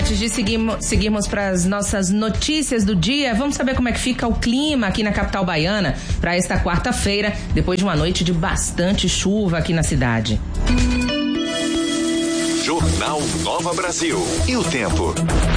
Antes de seguirmos para as nossas notícias do dia, vamos saber como é que fica o clima aqui na capital baiana para esta quarta-feira, depois de uma noite de bastante chuva aqui na cidade. Jornal Nova Brasil. E o tempo?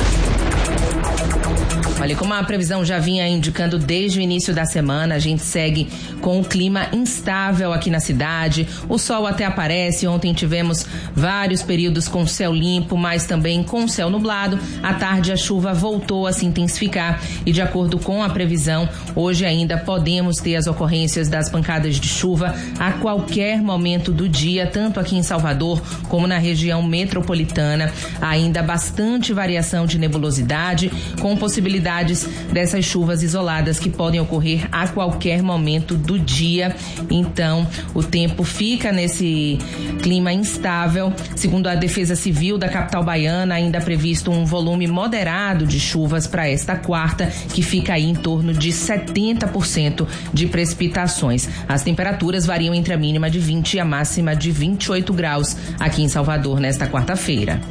Olha, como a previsão já vinha indicando desde o início da semana, a gente segue com o clima instável aqui na cidade. O sol até aparece. Ontem tivemos vários períodos com céu limpo, mas também com céu nublado. À tarde a chuva voltou a se intensificar e, de acordo com a previsão, hoje ainda podemos ter as ocorrências das pancadas de chuva a qualquer momento do dia, tanto aqui em Salvador como na região metropolitana. Ainda bastante variação de nebulosidade, com possibilidade dessas chuvas isoladas que podem ocorrer a qualquer momento do dia. Então, o tempo fica nesse clima instável. Segundo a Defesa Civil da capital baiana, ainda é previsto um volume moderado de chuvas para esta quarta, que fica aí em torno de 70% de precipitações. As temperaturas variam entre a mínima de 20 e a máxima de 28 graus aqui em Salvador nesta quarta-feira.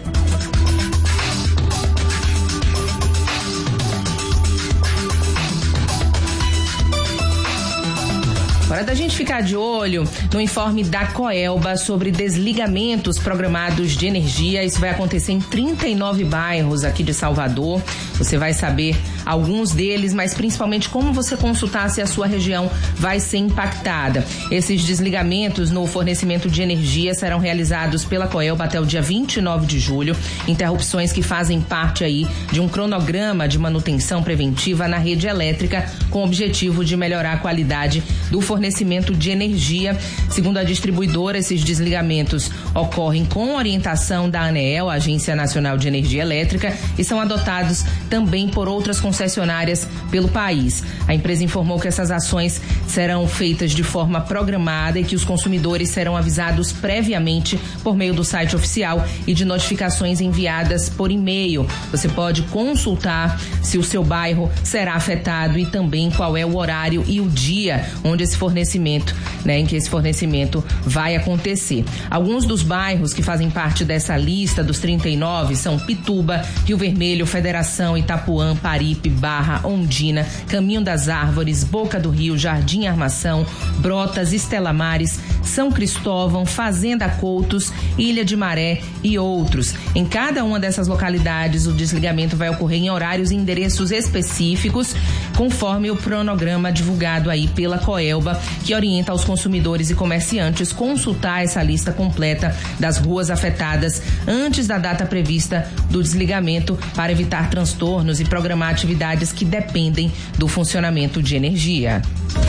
Hora da gente ficar de olho no informe da Coelba sobre desligamentos programados de energia. Isso vai acontecer em 39 bairros aqui de Salvador. Você vai saber alguns deles, mas principalmente como você consultar se a sua região vai ser impactada. Esses desligamentos no fornecimento de energia serão realizados pela Coelba até o dia 29 de julho. Interrupções que fazem parte aí de um cronograma de manutenção preventiva na rede elétrica, com o objetivo de melhorar a qualidade do fornecimento de energia. Segundo a distribuidora, esses desligamentos ocorrem com orientação da ANEEL, Agência Nacional de Energia Elétrica, e são adotados também por outras concessionárias pelo país. A empresa informou que essas ações serão feitas de forma programada e que os consumidores serão avisados previamente por meio do site oficial e de notificações enviadas por e-mail. Você pode consultar se o seu bairro será afetado e também qual é o horário e o dia onde esse fornecimento, em que esse fornecimento vai acontecer. Alguns dos bairros que fazem parte dessa lista dos 39 são Pituba, Rio Vermelho, Federação, Itapuã, Paripe, Barra, Ondina, Caminho das Árvores, Boca do Rio, Jardim Armação, Brotas, Estela Mares, São Cristóvão, Fazenda Coutos, Ilha de Maré e outros. Em cada uma dessas localidades, o desligamento vai ocorrer em horários e endereços específicos, conforme o cronograma divulgado aí pela Coelba, que orienta aos consumidores e comerciantes consultar essa lista completa das ruas afetadas antes da data prevista do desligamento, para evitar transtornos e programar atividades que dependem do funcionamento de energia.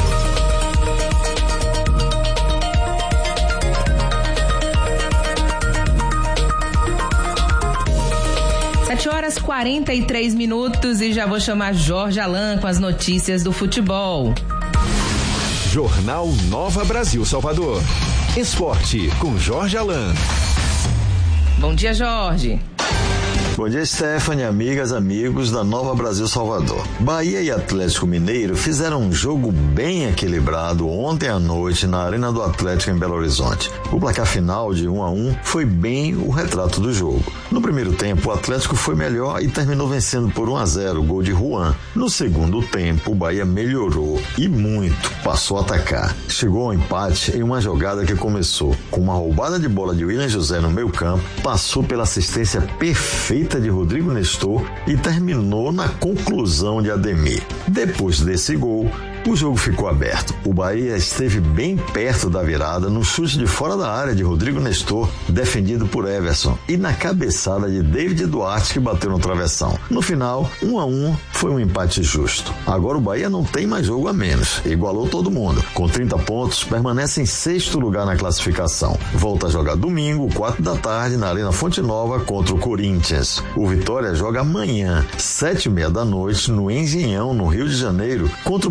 Horas 43 minutos e já vou chamar Jorge Alain com as notícias do futebol. Jornal Nova Brasil Salvador. Esporte com Jorge Alain. Bom dia, Jorge. Bom dia, Stephanie, amigas, amigos da Nova Brasil Salvador. Bahia e Atlético Mineiro fizeram um jogo bem equilibrado ontem à noite na Arena do Atlético em Belo Horizonte. O placar final de 1-1 foi bem o retrato do jogo. No primeiro tempo, o Atlético foi melhor e terminou vencendo por 1-0, gol de Juan. No segundo tempo, o Bahia melhorou e muito, passou a atacar. Chegou ao empate em uma jogada que começou com uma roubada de bola de William José no meio campo, passou pela assistência perfeita de Rodrigo Nestor e terminou na conclusão de Ademir. Depois desse gol, o jogo ficou aberto. O Bahia esteve bem perto da virada no chute de fora da área de Rodrigo Nestor, defendido por Everson, e na cabeçada de David Duarte, que bateu no travessão. No final, 1-1 foi um empate justo. Agora o Bahia não tem mais jogo a menos, igualou todo mundo. Com 30 pontos, permanece em 6º lugar na classificação. Volta a jogar domingo, 4 da tarde, na Arena Fonte Nova contra o Corinthians. O Vitória joga amanhã, 7h30 da noite, no Engenhão, no Rio de Janeiro, contra o Botafogo.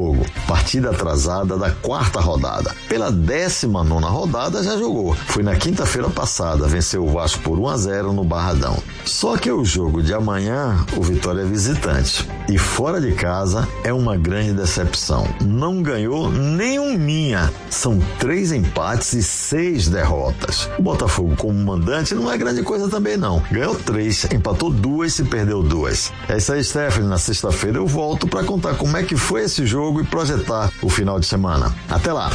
Botafogo, partida atrasada da 4ª rodada. Pela 19ª rodada já jogou. Foi na quinta-feira passada, venceu o Vasco por 1-0 no Barradão. Só que o jogo de amanhã, o Vitória é visitante. E fora de casa é uma grande decepção. Não ganhou nenhum minha. São 3 empates e 6 derrotas. O Botafogo como mandante não é grande coisa também não. Ganhou 3, empatou 2 e perdeu 2. É isso aí, Stephanie. Na sexta-feira eu volto para contar como é que foi esse jogo e projetar o final de semana. Até lá!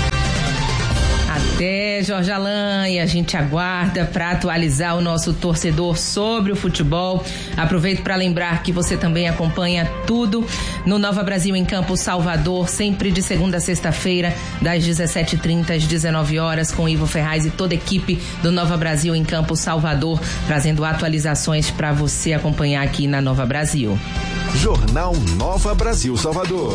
Até, Jorge Alain, e a gente aguarda para atualizar o nosso torcedor sobre o futebol. Aproveito para lembrar que você também acompanha tudo no Nova Brasil em Campo Salvador, sempre de segunda a sexta-feira, das 17h30 às 19 horas, com Ivo Ferraz e toda a equipe do Nova Brasil em Campo Salvador, trazendo atualizações para você acompanhar aqui na Nova Brasil. Jornal Nova Brasil Salvador.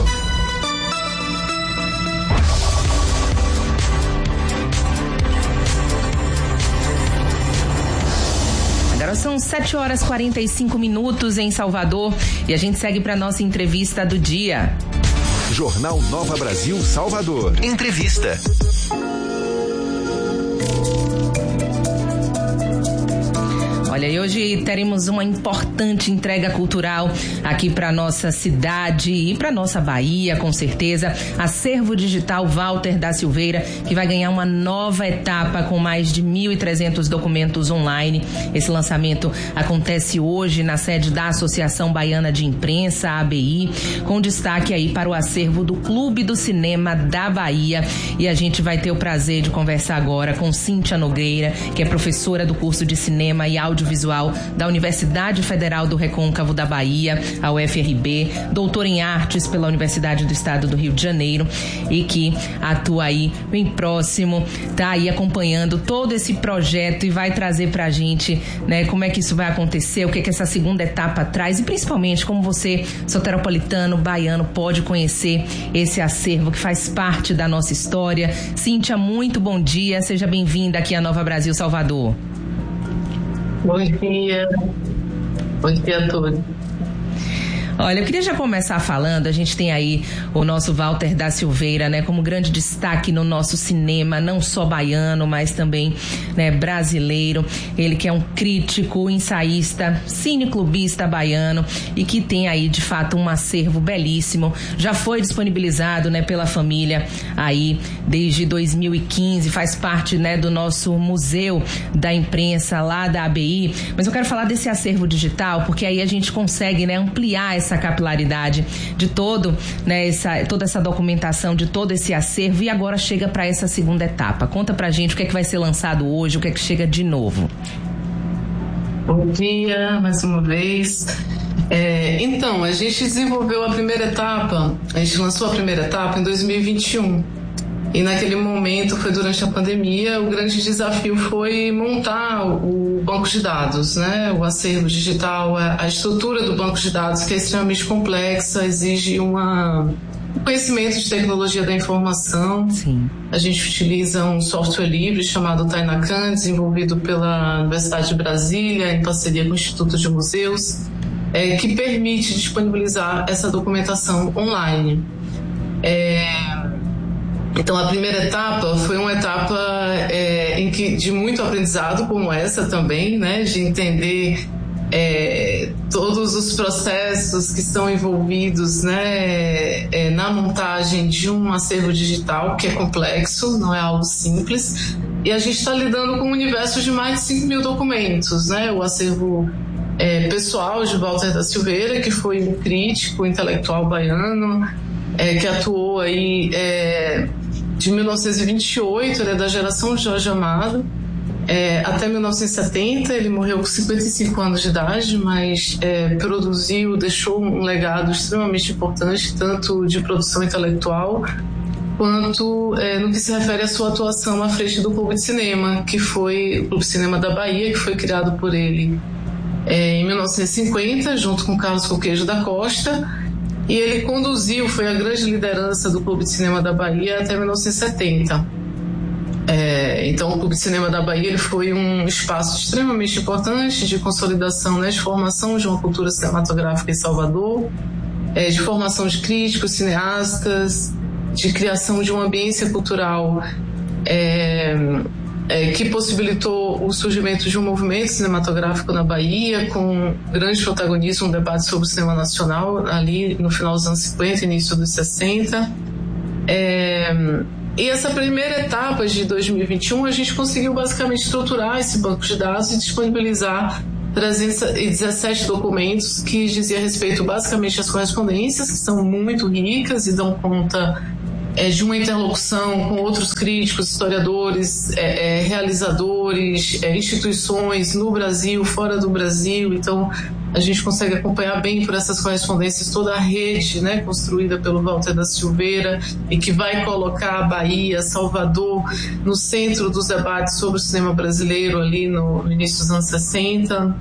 Agora são 7h45 em Salvador e a gente segue para nossa entrevista do dia. Jornal Nova Brasil Salvador. Entrevista. Olha, e hoje teremos uma importante entrega cultural aqui para nossa cidade e para nossa Bahia, com certeza. Acervo Digital Walter da Silveira, que vai ganhar uma nova etapa com mais de 1.300 documentos online. Esse lançamento acontece hoje na sede da Associação Baiana de Imprensa, a ABI, com destaque aí para o acervo do Clube do Cinema da Bahia. E a gente vai ter o prazer de conversar agora com Cíntia Nogueira, que é professora do curso de Cinema e Audiovisual da Universidade Federal do Recôncavo da Bahia, a UFRB, doutora em Artes pela Universidade do Estado do Rio de Janeiro e que atua aí bem próximo, tá aí acompanhando todo esse projeto e vai trazer pra gente, né, como é que isso vai acontecer, o que que essa segunda etapa traz e principalmente como você, soteropolitano, baiano, pode conhecer esse acervo que faz parte da nossa história. Cíntia, muito bom dia, seja bem-vinda aqui à Nova Brasil Salvador. Bom dia a todos. Olha, eu queria já começar falando, a gente tem aí o nosso Walter da Silveira, né, como grande destaque no nosso cinema, não só baiano, mas também, né, brasileiro. Ele que é um crítico, ensaísta, cineclubista baiano e que tem aí, de fato, um acervo belíssimo. Já foi disponibilizado, né, pela família aí desde 2015, faz parte, né, do nosso Museu da Imprensa lá da ABI. Mas eu quero falar desse acervo digital, porque aí a gente consegue, né, ampliar essa capilaridade de todo, né, toda essa documentação, de todo esse acervo, e agora chega para essa segunda etapa. Conta pra gente o que é que vai ser lançado hoje, o que é que chega de novo. Bom dia, mais uma vez. Então, a gente desenvolveu a primeira etapa, a gente lançou a primeira etapa em 2021. E naquele momento, foi durante a pandemia, o grande desafio foi montar o banco de dados, né? O acervo digital, a estrutura do banco de dados, que é extremamente complexa, exige um conhecimento de tecnologia da informação. Sim. A gente utiliza um software livre chamado Tainacan, desenvolvido pela Universidade de Brasília, em parceria com o Instituto de Museus, que permite disponibilizar essa documentação online. Então, a primeira etapa foi uma etapa de muito aprendizado, como essa também, né? De entender todos os processos que estão envolvidos, né? Na montagem de um acervo digital, que é complexo, não é algo simples. E a gente está lidando com um universo de mais de 5.000 documentos, né? O acervo pessoal de Walter da Silveira, que foi um crítico intelectual baiano, que atuou aí de 1928, ele é da geração de Jorge Amado, até 1970, ele morreu com 55 anos de idade, mas deixou um legado extremamente importante, tanto de produção intelectual, quanto no que se refere à sua atuação à frente do Clube de Cinema, que foi o Clube de Cinema da Bahia, que foi criado por ele em 1950, junto com Carlos Coqueijo da Costa. E ele foi a grande liderança do Clube de Cinema da Bahia até 1970. Então, o Clube de Cinema da Bahia ele foi um espaço extremamente importante de consolidação, né, de formação de uma cultura cinematográfica em Salvador. de formação de críticos, cineastas, de criação de uma ambiência cultural que possibilitou o surgimento de um movimento cinematográfico na Bahia, com grande protagonismo, um debate sobre o cinema nacional, ali no final dos anos 50, início dos 60. E essa primeira etapa de 2021, a gente conseguiu basicamente estruturar esse banco de dados e disponibilizar 317 documentos que diziam respeito basicamente às correspondências, que são muito ricas e dão conta de uma interlocução com outros críticos, historiadores, realizadores, instituições no Brasil, fora do Brasil. Então, a gente consegue acompanhar bem por essas correspondências toda a rede, né, construída pelo Walter da Silveira e que vai colocar a Bahia, Salvador, no centro dos debates sobre o cinema brasileiro ali no início dos anos 60.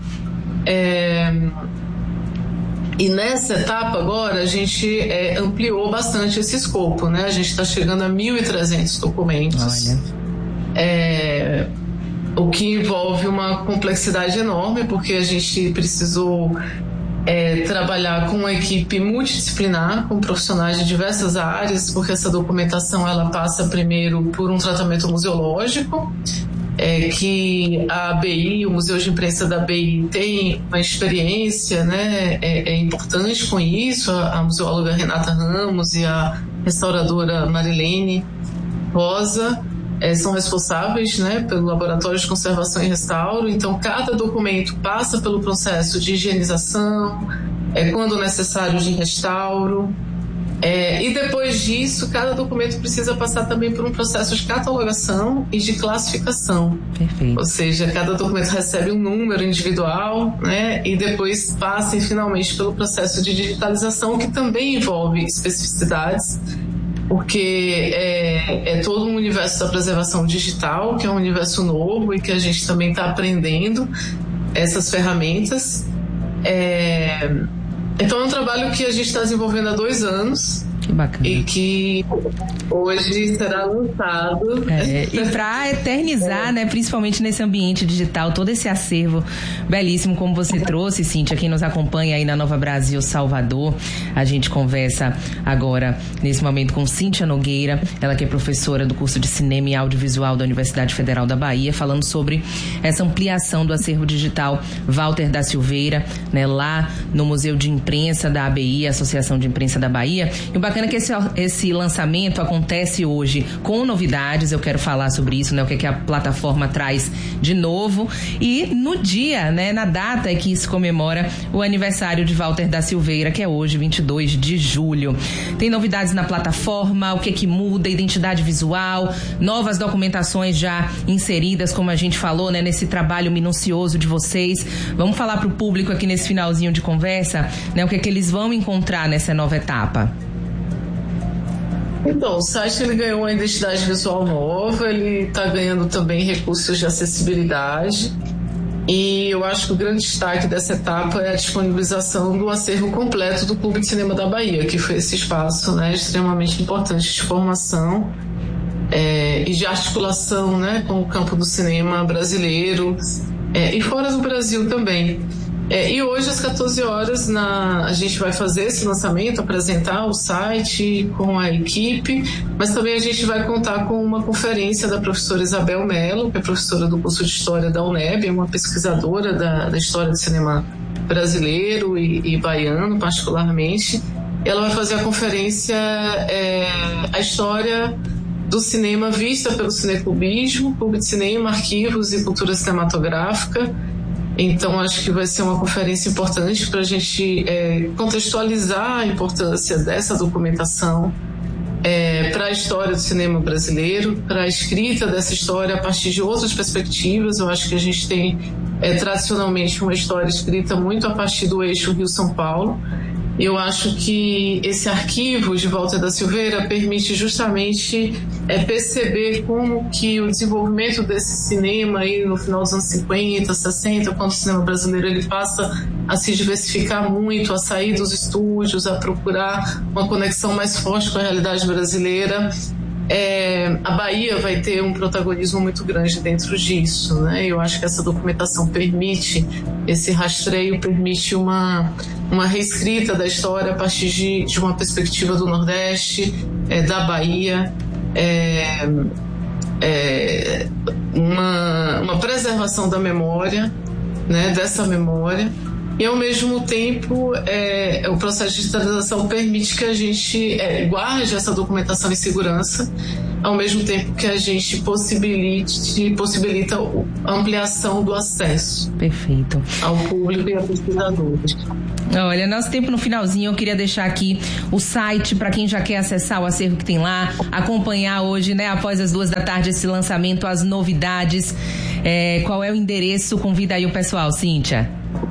E nessa etapa agora a gente ampliou bastante esse escopo, né? A gente está chegando a 1.300 documentos. Olha. O que envolve uma complexidade enorme, porque a gente precisou trabalhar com uma equipe multidisciplinar, com profissionais de diversas áreas, porque essa documentação ela passa primeiro por um tratamento museológico, que a ABI, o Museu de Imprensa da ABI, tem uma experiência, né, importante com isso. A museóloga Renata Ramos e a restauradora Marilene Rosa são responsáveis, né, pelo Laboratório de Conservação e Restauro. Então, cada documento passa pelo processo de higienização, quando necessário, de restauro. E depois disso, cada documento precisa passar também por um processo de catalogação e de classificação. Perfeito. Ou seja, cada documento recebe um número individual, né, e depois passa finalmente pelo processo de digitalização, que também envolve especificidades, porque é todo um universo da preservação digital, que é um universo novo e que a gente também está aprendendo essas ferramentas. Então é um trabalho que a gente está desenvolvendo há 2 anos. Que bacana. E que hoje será lançado. E para eternizar, né, principalmente nesse ambiente digital, todo esse acervo belíssimo como você trouxe, Cíntia, quem nos acompanha aí na Nova Brasil Salvador. A gente conversa agora, nesse momento, com Cíntia Nogueira, ela que é professora do curso de Cinema e Audiovisual da Universidade Federal da Bahia, falando sobre essa ampliação do acervo digital Walter da Silveira, né, lá no Museu de Imprensa da ABI, Associação de Imprensa da Bahia. E o bacana é que esse lançamento acontece hoje com novidades. Eu quero falar sobre isso, né? O que a plataforma traz de novo. E no dia, né? Na data em que se comemora o aniversário de Walter da Silveira, que é hoje, 22 de julho. Tem novidades na plataforma, o que muda, identidade visual, novas documentações já inseridas, como a gente falou, né? Nesse trabalho minucioso de vocês. Vamos falar para o público aqui nesse finalzinho de conversa, né? O que eles vão encontrar nessa nova etapa. Então, o site ele ganhou uma identidade visual nova, ele está ganhando também recursos de acessibilidade, e eu acho que o grande destaque dessa etapa é a disponibilização do acervo completo do Clube de Cinema da Bahia, que foi esse espaço, né, extremamente importante de formação e de articulação, né, com o campo do cinema brasileiro e fora do Brasil também. E hoje, às 14 horas, a gente vai fazer esse lançamento, apresentar o site com a equipe, mas também a gente vai contar com uma conferência da professora Isabel Mello, que é professora do curso de História da UNEB, é uma pesquisadora da história do cinema brasileiro e baiano, particularmente. Ela vai fazer a conferência A História do Cinema Vista pelo Cineclubismo, Clube de Cinema, Arquivos e Cultura Cinematográfica. Então, acho que vai ser uma conferência importante para a gente contextualizar a importância dessa documentação para a história do cinema brasileiro, para a escrita dessa história a partir de outras perspectivas. Eu acho que a gente tem tradicionalmente uma história escrita muito a partir do eixo Rio-São Paulo. Eu acho que esse arquivo de Walter da Silveira permite justamente perceber como que o desenvolvimento desse cinema aí no final dos anos 50, 60, quando o cinema brasileiro ele passa a se diversificar muito, a sair dos estúdios, a procurar uma conexão mais forte com a realidade brasileira, a Bahia vai ter um protagonismo muito grande dentro disso, né? Eu acho que essa documentação permite, esse rastreio permite uma reescrita da história a partir de uma perspectiva do Nordeste, da Bahia, uma preservação da memória, né, dessa memória, e ao mesmo tempo o processo de digitalização permite que a gente guarde essa documentação em segurança, ao mesmo tempo que a gente possibilita a ampliação do acesso. Perfeito. Ao público e a pesquisadores. Olha, nosso tempo no finalzinho, eu queria deixar aqui o site para quem já quer acessar o acervo que tem lá, acompanhar hoje, né, após as 2h esse lançamento, as novidades. Qual é o endereço? Convida aí o pessoal, Cíntia.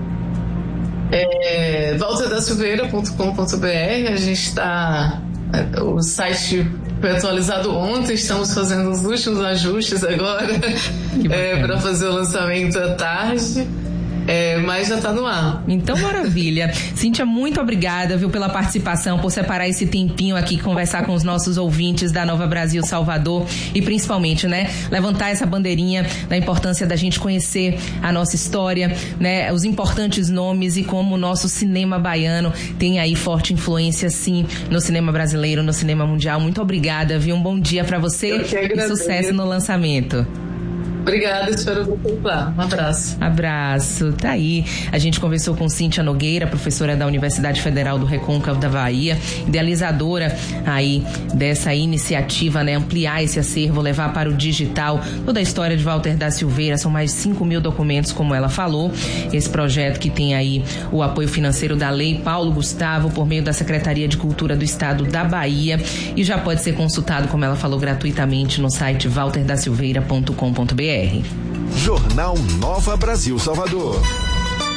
walterdasilveira.com.br. A gente está... O site foi atualizado ontem, estamos fazendo os últimos ajustes agora para fazer o lançamento à tarde. Mas já está no ar. Então, maravilha. Cíntia, muito obrigada, viu, pela participação, por separar esse tempinho aqui, conversar com os nossos ouvintes da Nova Brasil Salvador e principalmente, né, levantar essa bandeirinha da importância da gente conhecer a nossa história, né, os importantes nomes e como o nosso cinema baiano tem aí forte influência, sim, no cinema brasileiro, no cinema mundial. Muito obrigada, viu? Um bom dia para você e sucesso no lançamento. Obrigada, espero voltar. Um abraço. Abraço. Tá aí. A gente conversou com Cíntia Nogueira, professora da Universidade Federal do Recôncavo da Bahia, idealizadora aí dessa iniciativa, né? Ampliar esse acervo, levar para o digital toda a história de Walter da Silveira. São mais de 5.000 documentos, como ela falou. Esse projeto que tem aí o apoio financeiro da Lei Paulo Gustavo, por meio da Secretaria de Cultura do Estado da Bahia, e já pode ser consultado, como ela falou, gratuitamente no site walterdasilveira.com.br. Jornal Nova Brasil Salvador.